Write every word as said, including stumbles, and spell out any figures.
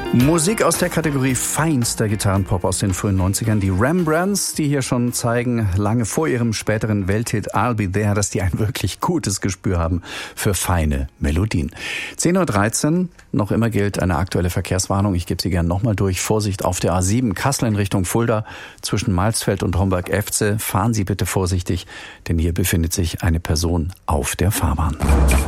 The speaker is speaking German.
Musik aus der Kategorie feinster Gitarrenpop aus den frühen neunzigern. Die Rembrandts, die hier schon zeigen, lange vor ihrem späteren Welthit I'll Be There, dass die ein wirklich gutes Gespür haben für feine Melodien. zehn Uhr dreizehn, noch immer gilt eine aktuelle Verkehrswarnung. Ich gebe sie gerne nochmal durch. Vorsicht auf der A sieben, Kassel in Richtung Fulda, zwischen Malsfeld und Homberg-Efze. Fahren Sie bitte vorsichtig, denn hier befindet sich eine Person auf der Fahrbahn.